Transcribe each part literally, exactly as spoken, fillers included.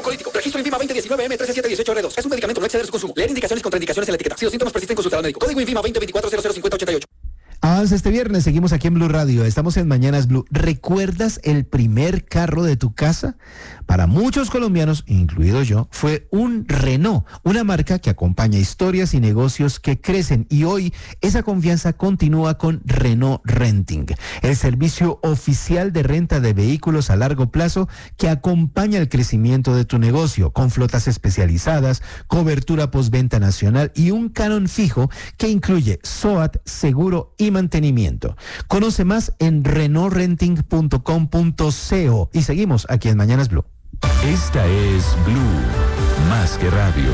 ansiolítico. Registro INVIMA veinte diecinueve M trece siete dieciocho R dos. Es un medicamento, no exceder su consumo. Leer indicaciones y contraindicaciones en la etiqueta. Si los síntomas persisten, consultar al médico. Código INVIMA veinte veinticuatro cero cero cincuenta ochenta y ocho. Avanza este viernes, seguimos aquí en Blue Radio, estamos en Mañanas Blue. ¿Recuerdas el primer carro de tu casa? Para muchos colombianos, incluido yo, fue un Renault, una marca que acompaña historias y negocios que crecen, y hoy esa confianza continúa con Renault Renting, el servicio oficial de renta de vehículos a largo plazo que acompaña el crecimiento de tu negocio, con flotas especializadas, cobertura postventa nacional y un canon fijo que incluye SOAT, seguro y mantenimiento. Conoce más en renault renting punto com punto co y seguimos aquí en Mañanas Blue. Esta es Blue, más que radio.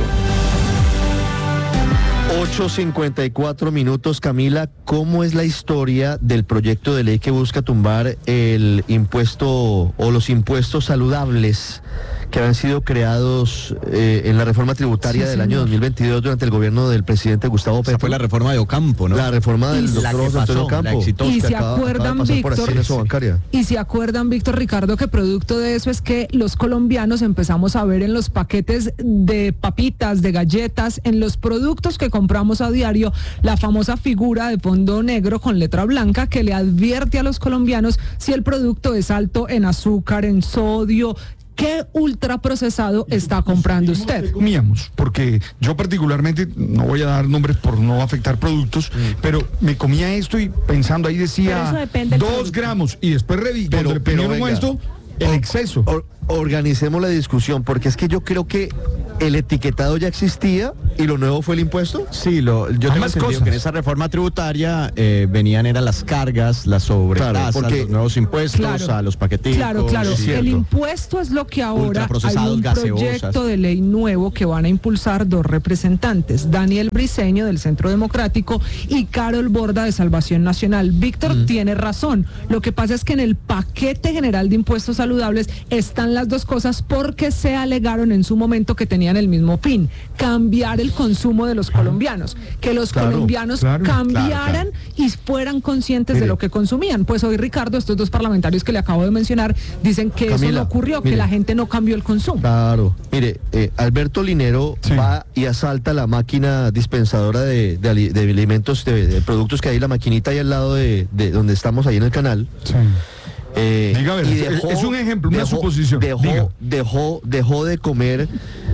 ocho cincuenta y cuatro minutos, Camila. ¿Cómo es la historia del proyecto de ley que busca tumbar el impuesto o los impuestos saludables que han sido creados eh, en la reforma tributaria sí, del año dos mil veintidós durante el gobierno del presidente Gustavo Petro? Esa fue la reforma de Ocampo, ¿no? La reforma del doctor José Antonio Ocampo. Y se acuerdan, Víctor, y se acuerdan, Víctor, Ricardo, que producto de eso es que los colombianos empezamos a ver en los paquetes de papitas, de galletas, en los productos que compramos a diario, la famosa figura de fondo negro con letra blanca que le advierte a los colombianos si el producto es alto en azúcar, en sodio. ¿Qué ultraprocesado está comprando usted? Comíamos, porque yo particularmente, no voy a dar nombres por no afectar productos, mm. pero me comía esto y pensando ahí decía dos gramos y después reví, pero, cuando pero le venga, esto, el or, exceso. Or, organicemos la discusión, porque es que yo creo que el etiquetado ya existía y lo nuevo fue el impuesto. Sí, lo, yo tengo entendido que en esa reforma tributaria eh, venían eran las cargas, las sobretasas, claro, los nuevos impuestos claro, a los paqueticos. Claro, claro. El impuesto es lo que ahora hay un proyecto de ley nuevo que van a impulsar dos representantes, Daniel Briceño del Centro Democrático y Carol Borda de Salvación Nacional. Víctor mm. tiene razón. Lo que pasa es que en el paquete general de impuestos saludables están las dos cosas porque se alegaron en su momento que tenían el mismo fin, cambiar el consumo de los colombianos, que los claro, colombianos claro, cambiaran claro, claro. y fueran conscientes mire, de lo que consumían. Pues hoy, Ricardo, estos dos parlamentarios que le acabo de mencionar dicen que Camila, eso no ocurrió, mire, que la gente no cambió el consumo. Claro, mire, eh, Alberto Linero sí. va y asalta la máquina dispensadora de, de, de alimentos, de, de productos que hay, la maquinita ahí al lado de, de donde estamos ahí en el canal. Sí. Eh, Diga, ver, dejó, es un ejemplo, una dejó, suposición. Dejó, dejó, dejó de comer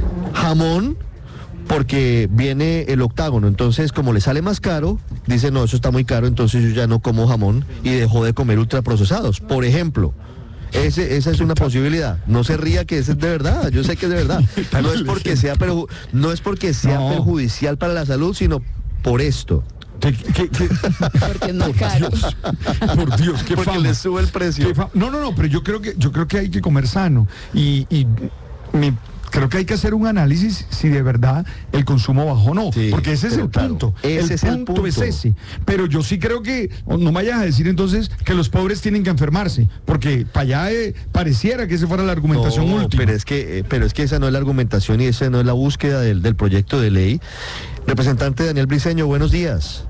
jamón porque viene el octágono, entonces como le sale más caro, dice no, eso está muy caro, entonces yo ya no como jamón y dejó de comer ultraprocesados, por ejemplo. Ese, esa es una posibilidad. No se ría que ese es de verdad, yo sé que es de verdad. No es porque sea, perju- no es porque sea no. perjudicial para la salud, sino por esto. ¿Qué, qué, qué? Porque no por caro. Dios, por Dios, qué porque fama. le sube el precio. No, no, no, pero yo creo que yo creo que hay que comer sano y, y mi, creo que hay que hacer un análisis si de verdad el consumo bajó o no, sí, porque ese es el claro, punto. Ese el, es punto el punto es ese. Pero yo sí creo que no me vayas a decir entonces que los pobres tienen que enfermarse, porque para allá eh, pareciera que esa fuera la argumentación no, última. Pero es que eh, pero es que esa no es la argumentación y esa no es la búsqueda del, del proyecto de ley. Representante Daniel Briceño, buenos días.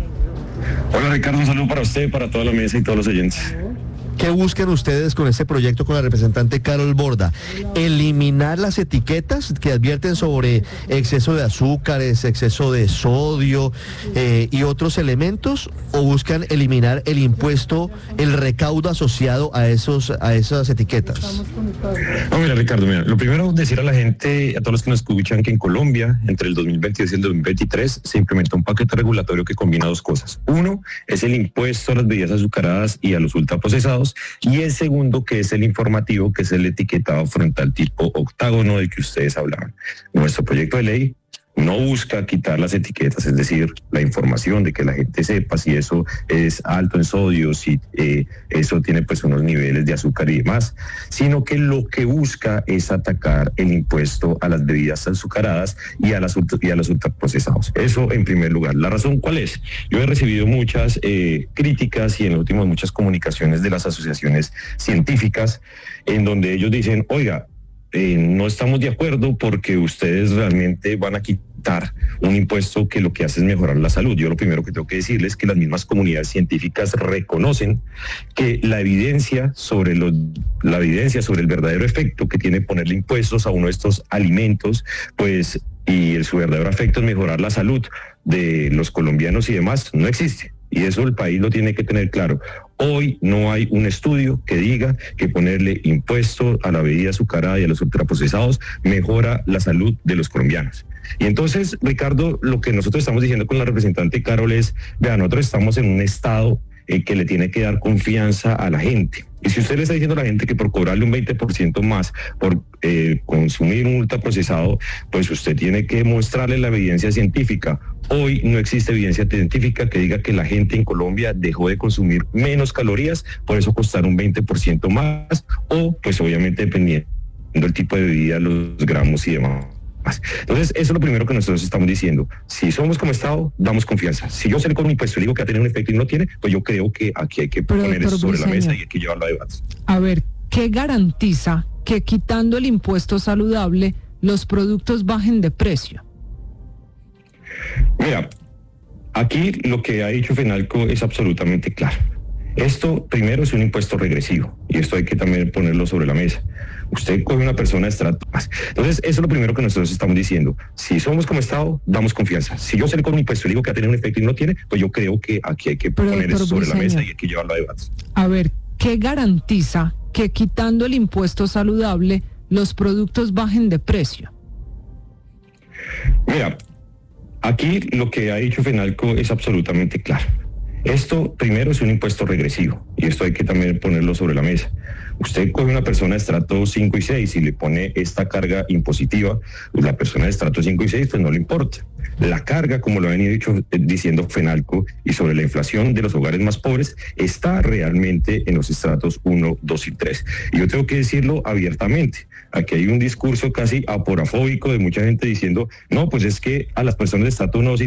Hola Ricardo, un saludo para usted, para toda la mesa y todos los oyentes. ¿Qué buscan ustedes con este proyecto con la representante Carol Borda? ¿Eliminar las etiquetas que advierten sobre exceso de azúcares, exceso de sodio eh, y otros elementos? ¿O buscan eliminar el impuesto, el recaudo asociado a esos a esas etiquetas? No, mira Ricardo, mira, lo primero decir a la gente, a todos los que nos escuchan, que en Colombia, entre el dos mil veintidós y el dos mil veintitrés, se implementó un paquete regulatorio que combina dos cosas. Uno es el impuesto a las bebidas azucaradas y a los ultraprocesados, y el segundo, que es el informativo, que es el etiquetado frontal tipo octágono del que ustedes hablaban. Nuestro proyecto de ley no busca quitar las etiquetas, es decir, la información de que la gente sepa si eso es alto en sodio, si eh, eso tiene pues unos niveles de azúcar y demás, sino que lo que busca es atacar el impuesto a las bebidas azucaradas y a, las, y a los ultraprocesados. Eso en primer lugar. ¿La razón cuál es? Yo he recibido muchas eh, críticas y en los últimos muchas comunicaciones de las asociaciones científicas en donde ellos dicen, oiga, eh, no estamos de acuerdo porque ustedes realmente van a quitar un impuesto que lo que hace es mejorar la salud. Yo lo primero que tengo que decirles es que las mismas comunidades científicas reconocen que la evidencia sobre los, la evidencia sobre el verdadero efecto que tiene ponerle impuestos a uno de estos alimentos, pues, y el, su verdadero efecto es mejorar la salud de los colombianos y demás, no existe. Y eso el país lo tiene que tener claro. Hoy no hay un estudio que diga que ponerle impuesto a la bebida azucarada y a los ultraprocesados mejora la salud de los colombianos. Y entonces, Ricardo, lo que nosotros estamos diciendo con la representante Carol es, vean, nosotros estamos en un estado eh, que le tiene que dar confianza a la gente. Y si usted le está diciendo a la gente que por cobrarle un veinte por ciento más por eh, consumir un ultraprocesado, pues usted tiene que mostrarle la evidencia científica. Hoy no existe evidencia científica que diga que la gente en Colombia dejó de consumir menos calorías, por eso costar un veinte por ciento más, o pues obviamente dependiendo del tipo de bebida, los gramos y demás. Entonces, eso es lo primero que nosotros estamos diciendo. Si somos como Estado, damos confianza. Si yo salgo con un impuesto y digo que va a tener un efecto y no lo tiene, pues yo creo que aquí hay que Pero, poner eso sobre Briceño, la mesa y hay que llevarlo a debate. A ver, ¿qué garantiza que quitando el impuesto saludable los productos bajen de precio? Mira, aquí lo que ha dicho FENALCO es absolutamente claro. Esto primero es un impuesto regresivo y esto hay que también ponerlo sobre la mesa. Usted coge una persona de estrato más. Entonces, eso es lo primero que nosotros estamos diciendo. Si somos como Estado, damos confianza. Si yo salgo con un impuesto y digo que va a tener un efecto y no lo tiene, pues yo creo que aquí hay que Pero, poner eso sobre Briceño, la mesa y hay que llevarlo a debate. A ver, ¿qué garantiza que quitando el impuesto saludable los productos bajen de precio? Mira, aquí lo que ha dicho FENALCO es absolutamente claro. Esto primero es un impuesto regresivo y esto hay que también ponerlo sobre la mesa. Usted coge una persona de estrato cinco y seis y le pone esta carga impositiva, pues la persona de estrato cinco y seis pues no le importa. La carga, como lo ha venido dicho, diciendo FENALCO, y sobre la inflación de los hogares más pobres, está realmente en los estratos uno, dos y tres. Y yo tengo que decirlo abiertamente. Aquí hay un discurso casi aporafóbico de mucha gente diciendo, no, pues es que a las personas de estrato uno, dos y